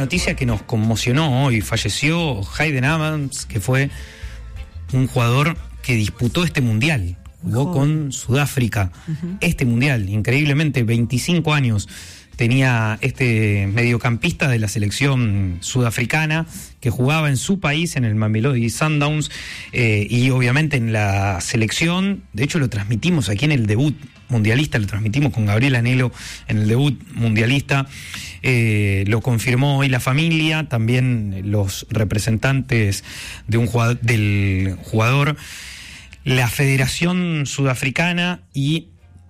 noticia que nos conmocionó hoy. Falleció Hayden Adams, que fue un jugador que disputó este mundial. Jugó con Sudáfrica este mundial, increíblemente, 25 años. Tenía este mediocampista de la selección sudafricana que jugaba en su país, en el Mamelodi Sundowns, y obviamente en la selección. De hecho, lo transmitimos aquí en el debut mundialista, lo transmitimos con Gabriel Anhelo en el debut mundialista. Lo confirmó hoy la familia, también los representantes de del jugador, la Federación Sudafricana y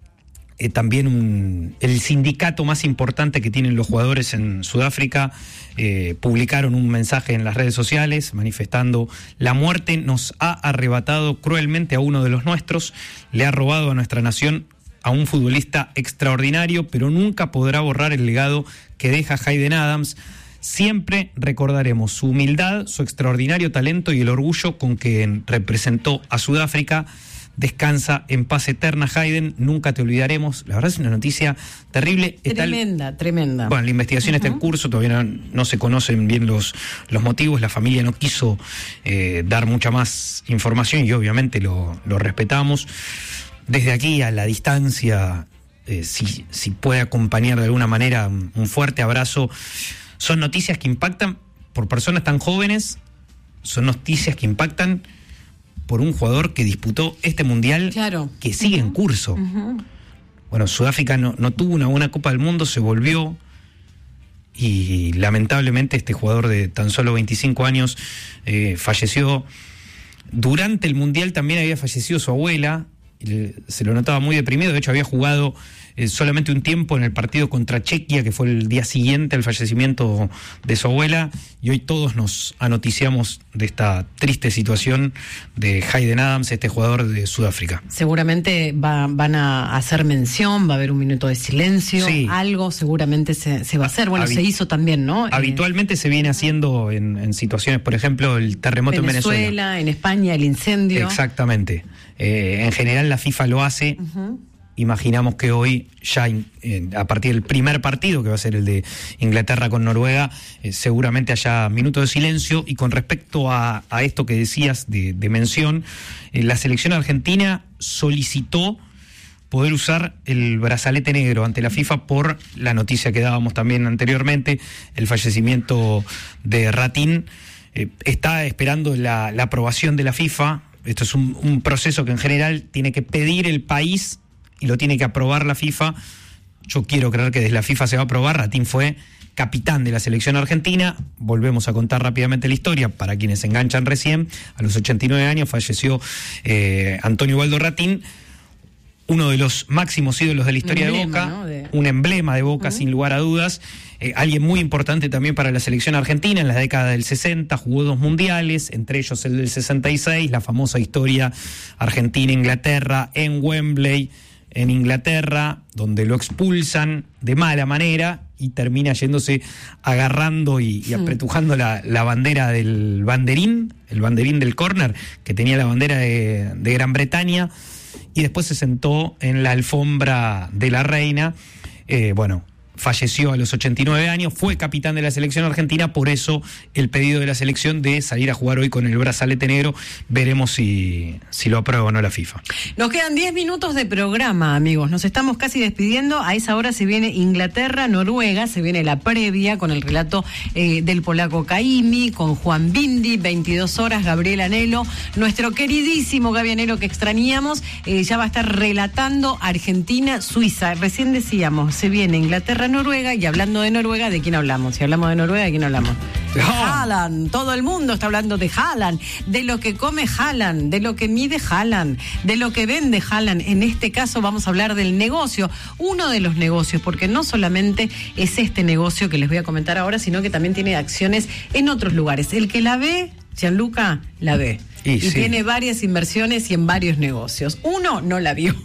también el sindicato más importante que tienen los jugadores en Sudáfrica. Publicaron un mensaje en las redes sociales manifestando: la muerte nos ha arrebatado cruelmente a uno de los nuestros, le ha robado a nuestra nación a un futbolista extraordinario, pero nunca podrá borrar el legado que deja Hayden Adams. Siempre recordaremos su humildad, su extraordinario talento y el orgullo con que representó a Sudáfrica. Descansa en paz eterna, Hayden, nunca te olvidaremos. La verdad es una noticia terrible. Tremenda. Bueno, la investigación está en curso, todavía no se conocen bien los motivos. La familia no quiso dar mucha más información y obviamente lo respetamos. Desde aquí, a la distancia, si puede acompañar de alguna manera, un fuerte abrazo. Son noticias que impactan por personas tan jóvenes, son noticias que impactan por un jugador que disputó este mundial, que sigue en curso. Bueno, Sudáfrica no tuvo una buena Copa del Mundo, se volvió, y lamentablemente este jugador de tan solo 25 años falleció. Durante el mundial también había fallecido su abuela, se lo notaba muy deprimido. De hecho, había jugado solamente un tiempo en el partido contra Chequia, que fue el día siguiente al fallecimiento de su abuela, y hoy todos nos anoticiamos de esta triste situación de Hayden Adams, este jugador de Sudáfrica. Seguramente van a hacer mención, va a haber un minuto de silencio, algo seguramente se va a hacer. Bueno, se hizo también, ¿no? Habitualmente se viene haciendo en situaciones, por ejemplo, el terremoto en Venezuela. En España, el incendio. Exactamente. En general la FIFA lo hace. Imaginamos que hoy, ya a partir del primer partido, que va a ser el de Inglaterra con Noruega, seguramente haya minuto de silencio. Y con respecto a esto que decías de mención, la selección argentina solicitó poder usar el brazalete negro ante la FIFA por la noticia que dábamos también anteriormente, el fallecimiento de Ratín. Está esperando la aprobación de la FIFA. Esto es un proceso que en general tiene que pedir el país y lo tiene que aprobar la FIFA. Yo quiero creer que desde la FIFA se va a aprobar. Ratín fue capitán de la selección argentina. Volvemos a contar rápidamente la historia para quienes se enganchan recién. A los 89 años falleció Antonio Ubaldo Ratín, uno de los máximos ídolos de la historia de Boca, ¿no? Un emblema de Boca, sin lugar a dudas. Alguien muy importante también para la selección argentina. En la década del 60 jugó 2 mundiales, entre ellos el del 66, la famosa historia Argentina-Inglaterra en Wembley, en Inglaterra, donde lo expulsan de mala manera y termina yéndose agarrando y apretujando la bandera del banderín, el banderín del córner, que tenía la bandera de Gran Bretaña, y después se sentó en la alfombra de la reina. Falleció a los 89 años, fue capitán de la selección argentina, por eso el pedido de la selección de salir a jugar hoy con el brazalete negro. Veremos si lo aprueba o no la FIFA. Nos quedan 10 minutos de programa, amigos, nos estamos casi despidiendo. A esa hora se viene Inglaterra, Noruega, se viene la previa con el relato del polaco Caimi, con Juan Bindi, 22 horas, Gabriel Anhelo, nuestro queridísimo Gaby Anhelo que extrañamos, ya va a estar relatando Argentina, Suiza. Recién decíamos, se viene Inglaterra, Noruega, y hablando de Noruega, ¿de quién hablamos? Si hablamos de Noruega, ¿de quién hablamos? De Haaland. Todo el mundo está hablando de Haaland, de lo que come Haaland, de lo que mide Haaland, de lo que vende Haaland. En este caso vamos a hablar del negocio, uno de los negocios, porque no solamente es este negocio que les voy a comentar ahora, sino que también tiene acciones en otros lugares. El que la ve, Gianluca, la ve. Y tiene varias inversiones y en varios negocios. Uno no la vio,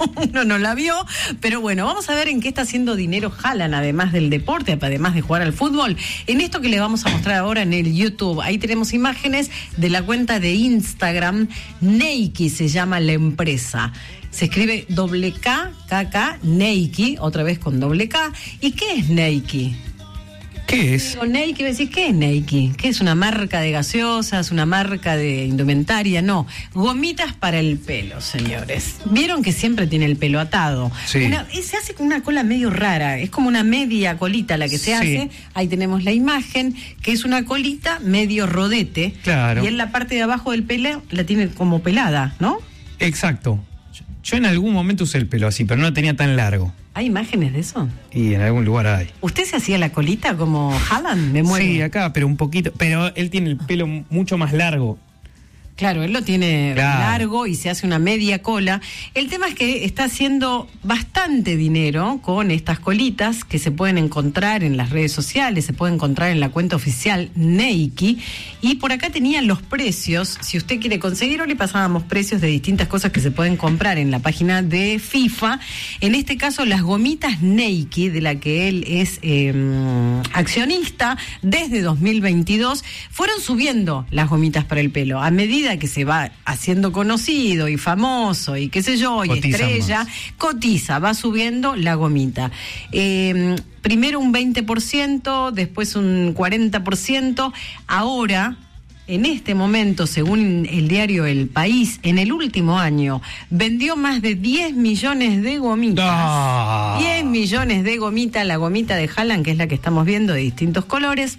pero bueno, vamos a ver en qué está haciendo dinero Haaland, además del deporte, además de jugar al fútbol. En esto que le vamos a mostrar ahora en el YouTube, ahí tenemos imágenes de la cuenta de Instagram, Nike se llama la empresa. Se escribe KK, Nike, otra vez con K. ¿Y qué es Nike? ¿Qué es? Digo Nike, decís, ¿qué es Nike? ¿Qué es una marca de gaseosas, una marca de indumentaria? No, gomitas para el pelo, señores. Vieron que siempre tiene el pelo atado. Sí. Se hace con una cola medio rara, es como una media colita la que se hace. Ahí tenemos la imagen, que es una colita medio rodete. Claro. Y en la parte de abajo del pelo la tiene como pelada, ¿no? Exacto. Yo en algún momento usé el pelo así, pero no tenía tan largo. ¿Hay imágenes de eso? Y en algún lugar hay. ¿Usted se hacía la colita como Haaland? Me muero. Sí, acá, pero un poquito. Pero él tiene el pelo mucho más largo. Claro, él lo tiene Claro. largo y se hace una media cola. El tema es que está haciendo bastante dinero con estas colitas que se pueden encontrar en las redes sociales, se pueden encontrar en la cuenta oficial Nike. Y por acá tenían los precios. Si usted quiere conseguir, o le pasábamos precios de distintas cosas que se pueden comprar en la página de FIFA. En este caso, las gomitas Nike, de la que él es accionista desde 2022, fueron subiendo las gomitas para el pelo. A medida que se va haciendo conocido y famoso y qué sé yo, y Cotizan estrella, más. cotiza, va subiendo la gomita. Primero un 20%, después un 40%, ahora... En este momento, según el diario El País, en el último año, vendió más de 10 millones de gomitas. ¡Ah! 10 millones de gomitas, la gomita de Haaland, que es la que estamos viendo de distintos colores.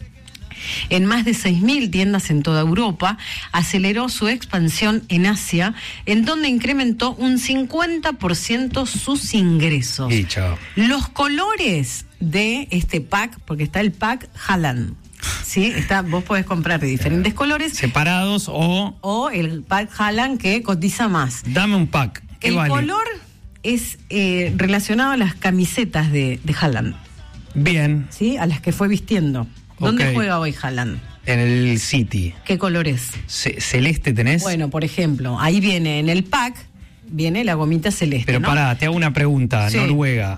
En más de 6.000 tiendas en toda Europa, aceleró su expansión en Asia, en donde incrementó un 50% sus ingresos. Y chao. Los colores de este pack, porque está el pack Haaland, ¿sí? Vos podés comprar de diferentes colores, Separados o el pack Haaland que cotiza más. Dame un pack. ¿Qué El vale? color es relacionado a las camisetas de Haaland, Bien. ¿sí? A las que fue vistiendo. ¿Dónde Ok. juega hoy Haaland? En el City. ¿Qué color es? ¿Celeste tenés? Bueno, por ejemplo, ahí viene en el pack, viene la gomita celeste, Pero ¿no? pará, te hago una pregunta. Sí. Noruega.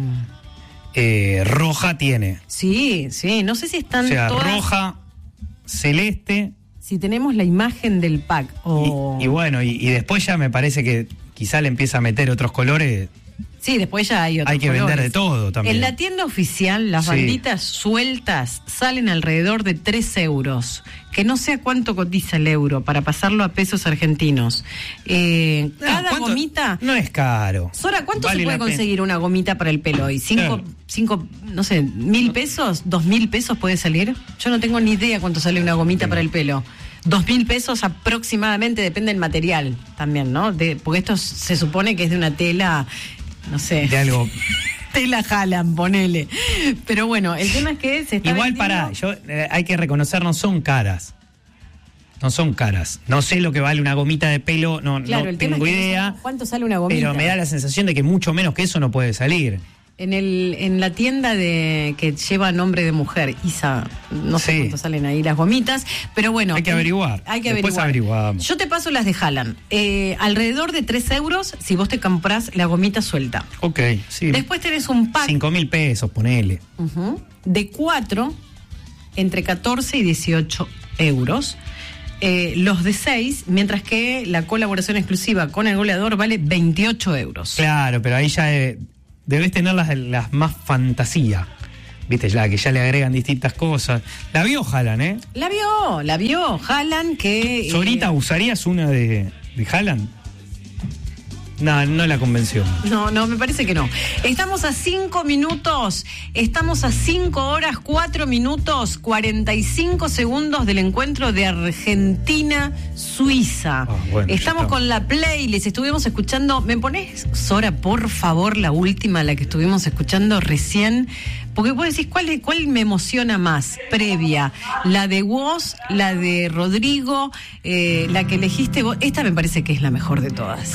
Roja tiene. Sí, no sé si están O sea, todas... roja, celeste. Si tenemos la imagen del pack o... Y bueno, y después ya me parece que quizá le empieza a meter otros colores. Sí, después ya hay otros Hay que colores. vender de todo también. En la tienda oficial, las Sí. banditas sueltas salen alrededor de 3 euros. Que no sé a cuánto cotiza el euro para pasarlo a pesos argentinos. Cada ¿cuánto? gomita... No es caro. Sora, ¿cuánto Vale se puede la pena. conseguir una gomita para el pelo hoy? Claro. No sé, 1.000 pesos, 2.000 pesos puede salir. Yo no tengo ni idea cuánto sale una gomita para el pelo. 2.000 pesos aproximadamente, depende del material también, ¿no? Porque esto se supone que es de una tela, no sé. De algo. Tela Haaland, ponele. Pero bueno, el tema es que se está Igual vendiendo... hay que reconocer, no son caras. No son caras. No sé lo que vale una gomita de pelo, no Claro, el tema tengo es que no idea. sabemos cuánto sale una gomita. Pero me da la sensación de que mucho menos que eso no puede salir. En la tienda que lleva nombre de mujer, Isa, no sé Sí. cuánto salen ahí las gomitas, pero bueno. Hay que averiguar. Hay que Después averiguar. averiguamos. Yo te paso las de Haaland. Alrededor de 3 euros si vos te compras la gomita suelta. Ok, sí. Después tenés un pack 5.000 pesos, ponele. de 4, entre 14 y 18 euros. Los de 6, mientras que la colaboración exclusiva con el goleador vale 28 euros. Claro, pero ahí ya debes tener las más fantasía. Viste, ya que ya le agregan distintas cosas. La vio Haaland, ¿eh? La vio Haaland que... Sorita, ¿usarías una de Haaland? No, no la convenció. No, me parece que no. Estamos a 5 minutos, estamos a 5 horas, 4 minutos, 45 segundos del encuentro de Argentina-Suiza. Bueno, Estamos con la playlist, estuvimos escuchando, ¿me ponés, Sora, por favor, la última, la que estuvimos escuchando recién? Porque vos decís, ¿cuál me emociona más? Previa, la de vos, la de Rodrigo, la que elegiste vos. Esta me parece que es la mejor de todas.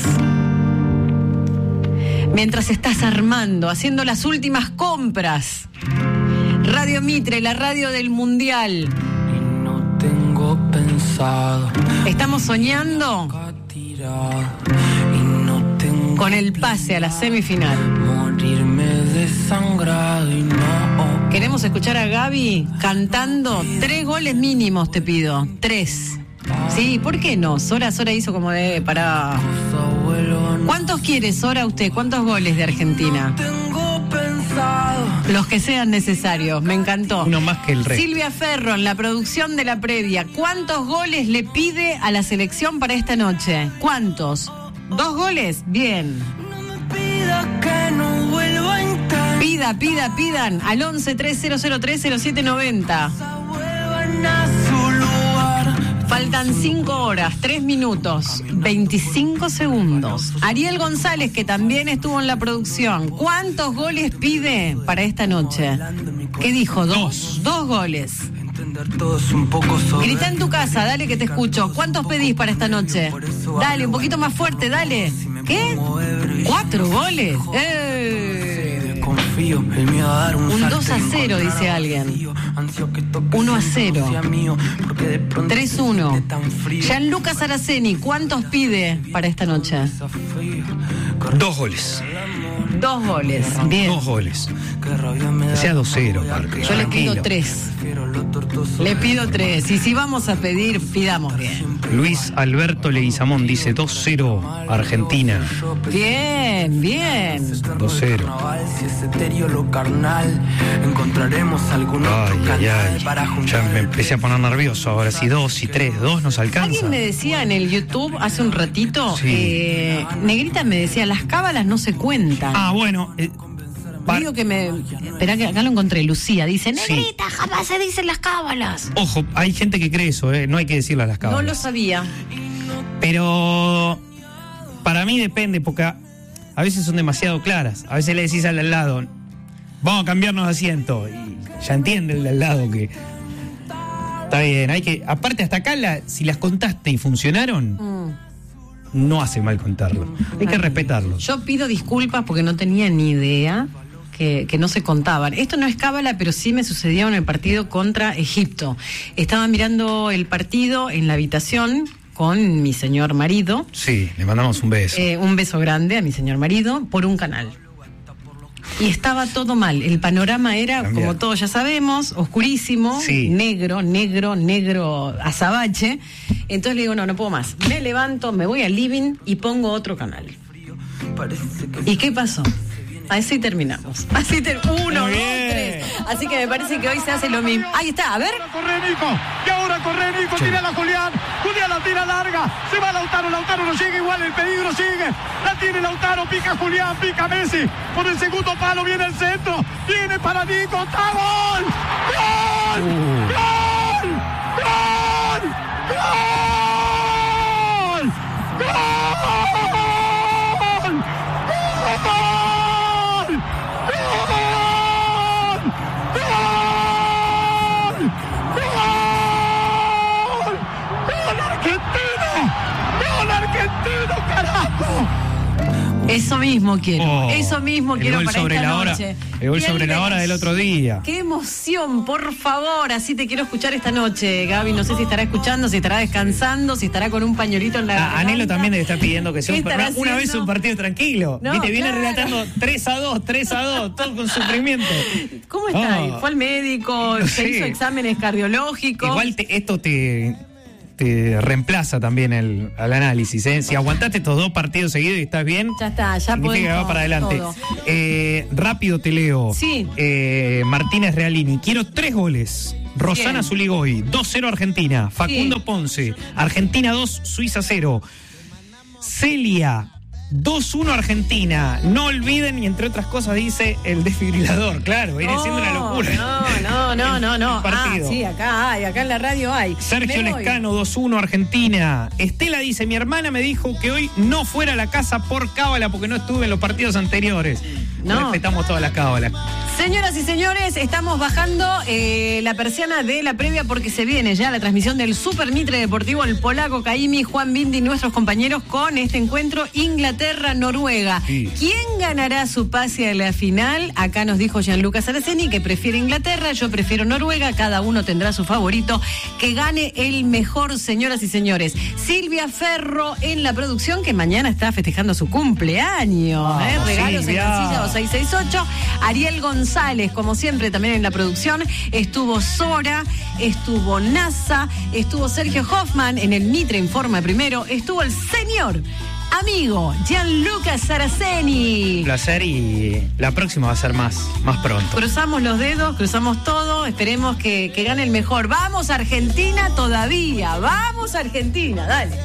Mientras estás armando, haciendo las últimas compras. Radio Mitre, la radio del Mundial. Y no tengo pensado. Estamos soñando Y no tengo con el pase a la semifinal. morirme desangrado y no. Queremos escuchar a Gaby cantando 3 goles mínimos, te pido. 3. Sí, ¿por qué no? Sora hizo como de para... ¿Cuántos quiere, Sora, usted? ¿Cuántos goles de Argentina? Tengo pensado Los que sean necesarios, me encantó. Uno más que el resto. Silvia Ferro, en la producción de la previa, ¿cuántos goles le pide a la selección para esta noche? ¿Cuántos? ¿2 goles? Bien. Pidan al 11-3003-0790. Faltan 5 horas, 3 minutos, 25 segundos. Ariel González, que también estuvo en la producción. ¿Cuántos goles pide para esta noche? ¿Qué dijo? 2 goles. Grita en tu casa, dale que te escucho. ¿Cuántos pedís para esta noche? Dale, un poquito más fuerte, dale. ¿Qué? 4 goles. Un 2-0, dice alguien. 1-0. 3-1. Gianluca Saraceni, ¿cuántos pide para esta noche? 2 goles. 2 goles. Bien. 2 goles. Que sea 2-0, Parque. Yo le pido 3. Le pido 3. Y si vamos a pedir, pidamos bien. Luis Alberto Leguizamón dice 2-0 Argentina. Bien. 2-0. Ay. Ya me empecé a poner nervioso. Ahora si 2 y 3, 2 nos alcanza. Alguien me decía en el YouTube hace un ratito, Sí. Negrita me decía, las cábalas no se cuentan. Bueno. Digo que Esperá que acá lo encontré. Lucía dice, Negrita, jamás se dicen las cábalas. Ojo, hay gente que cree eso, no hay que decirle a las cábalas. No lo sabía. Pero para mí depende, porque a veces son demasiado claras. A veces le decís al de al lado, vamos a cambiarnos de asiento. Y ya entiende el de al lado que está bien. Hay que, aparte hasta acá, si las contaste y funcionaron, no hace mal contarlo. Hay que respetarlo. Yo pido disculpas porque no tenía ni idea que no se contaban. Esto no es cábala, pero sí me sucedió en el partido contra Egipto. Estaba mirando el partido en la habitación con mi señor marido. Sí, le mandamos un beso. Un beso grande a mi señor marido por un canal. Y estaba todo mal. El panorama era, como todos ya sabemos, oscurísimo, sí. negro, azabache. Entonces le digo, no puedo más. Me levanto, me voy al living y pongo otro canal. ¿Y qué pasó? Así terminamos. 1, 2, 3. Así que me parece que hoy se hace lo mismo. Ahí está, a ver. Ahora corre Nico, tira la Julián la tira larga, se va Lautaro no llega igual, el peligro sigue, la tiene Lautaro, pica Julián, pica Messi, por el segundo palo viene el centro, viene para Nico, ¡está gol! ¡Gol! ¡Gol! ¡Gol! ¡Argentino, carajo! Eso mismo quiero, quiero para esta noche. El gol sobre la hora del otro día. ¡Qué emoción, por favor! Así te quiero escuchar esta noche, Gaby. No sé si estará escuchando, si estará descansando, si estará con un pañuelito en la garganta. Anhelo también debe estar pidiendo que sea una vez haciendo? un partido tranquilo. No, ¿Viste? Viene claro. relatando 3-2, todo con sufrimiento. ¿Cómo está ahí? ¿Fue al médico? No ¿Se sé. hizo exámenes cardiológicos? Igual esto te reemplaza también al análisis, ¿eh? Si aguantaste estos 2 partidos seguidos y estás bien, Ya está, ya podés significa que va para adelante. todo. Rápido te leo. Sí. Martínez Realini, quiero 3 goles. Rosana Bien. Zuligoy, 2-0 Argentina. Facundo Ponce, Argentina 2, Suiza 0. Celia, 2-1 Argentina. No olviden, y entre otras cosas dice el desfibrilador. Claro, viene siendo una locura. No. El partido. Sí, acá en la radio hay. Sergio Me voy. Lescano, 2-1 Argentina. Estela dice, mi hermana me dijo que hoy no fuera a la casa por cábala porque no estuve en los partidos anteriores. No. Respetamos todas las cábalas. Señoras y señores, estamos bajando la persiana de la previa porque se viene ya la transmisión del Super Mitre Deportivo, el polaco Caimi, Juan Bindi, nuestros compañeros con este encuentro Inglaterra-Noruega. Sí. ¿Quién ganará su pase a la final? Acá nos dijo Gianluca Saraceni que prefiere Inglaterra, yo prefiero Noruega, cada uno tendrá su favorito. Que gane el mejor, señoras y señores. Silvia Ferro en la producción, que mañana está festejando su cumpleaños. Regalos Silvia. en Cancilla 2668. Ariel González, como siempre, también en la producción. Estuvo Sora, estuvo NASA, estuvo Sergio Hoffman en el Mitre Informa primero, estuvo el señor amigo Gianluca Saraceni. Un placer y la próxima va a ser más pronto. Cruzamos los dedos, cruzamos todo, esperemos que gane el mejor. ¡Vamos Argentina todavía! ¡Vamos Argentina! Dale.